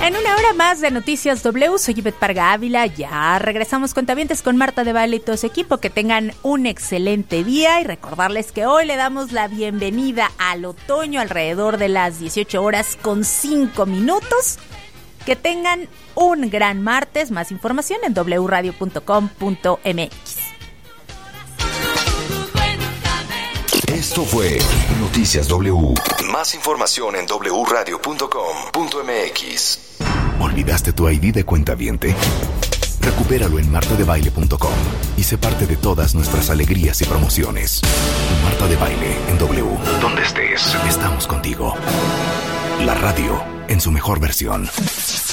En una hora más de Noticias W, soy Ivette Parga Ávila. Ya regresamos cuentavientes con Marta de Baile y todo su equipo. Que tengan un excelente día y recordarles que hoy le damos la bienvenida al otoño alrededor de las 18 horas con 5 minutos. Que tengan un gran martes. Más información en wradio.com.mx. Esto fue Noticias W. Más información en wradio.com.mx. ¿Olvidaste tu ID de cuentaviente? Recupéralo en martadebaile.com y sé parte de todas nuestras alegrías y promociones. Marta de Baile en W. Donde estés, estamos contigo. La radio en su mejor versión.